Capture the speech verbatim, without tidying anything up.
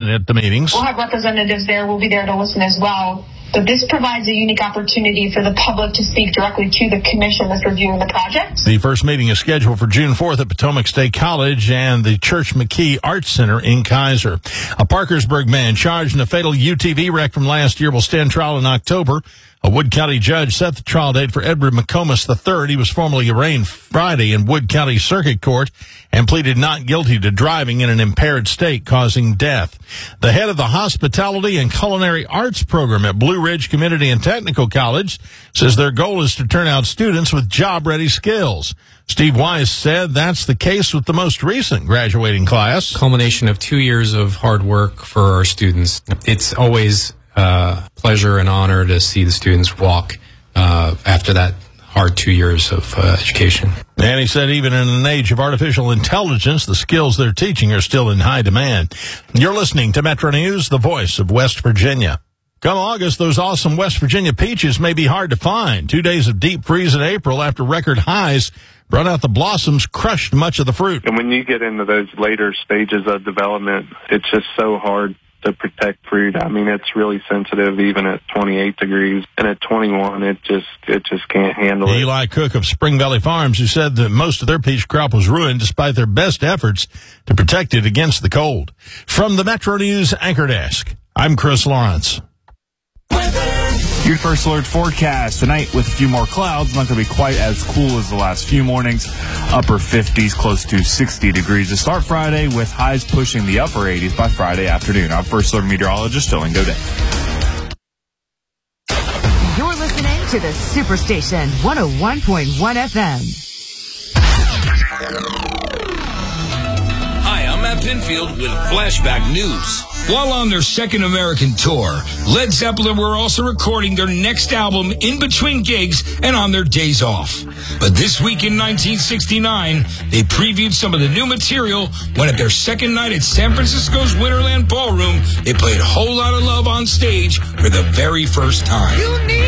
at the meetings. We'll have representatives there. We'll be there to listen as well. But this provides a unique opportunity for the public to speak directly to the commission that's reviewing the project. The first meeting is scheduled for June fourth at Potomac State College and the Church McKee Arts Center in Kaiser. A Parkersburg man charged in a fatal U T V wreck from last year will stand trial in October. A Wood County judge set the trial date for Edward McComas the third. He was formally arraigned Friday in Wood County Circuit Court and pleaded not guilty to driving in an impaired state causing death. The head of the Hospitality and Culinary Arts program at Blue Ridge Community and Technical College says their goal is to turn out students with job-ready skills. Steve Weiss said that's the case with the most recent graduating class. Culmination of two years of hard work for our students. It's always Uh, pleasure and honor to see the students walk uh, after that hard two years of uh, education. And he said even in an age of artificial intelligence, the skills they're teaching are still in high demand. You're listening to Metro News, the voice of West Virginia. Come August, those awesome West Virginia peaches may be hard to find. Two days of deep freeze in April after record highs brought out the blossoms, crushed much of the fruit. And when you get into those later stages of development, it's just so hard to protect fruit. I mean, it's really sensitive even at twenty-eight degrees, and at twenty-one, it just it just can't handle it. Eli Cook of Spring Valley Farms, who said that most of their peach crop was ruined despite their best efforts to protect it against the cold. From the Metro News Anchor Desk, I'm Chris Lawrence. Your first alert forecast tonight with a few more clouds. Not going to be quite as cool as the last few mornings. Upper fifties, close to sixty degrees to start Friday, with highs pushing the upper eighties by Friday afternoon. I'm first alert meteorologist Dylan Godet. You're listening to the Superstation one oh one point one F M. Hi, I'm Matt Pinfield with Flashback News. While on their second American tour, Led Zeppelin were also recording their next album in between gigs and on their days off. But this week in nineteen sixty-nine, they previewed some of the new material when at their second night at San Francisco's Winterland Ballroom, they played Whole Lotta Love on stage for the very first time. You need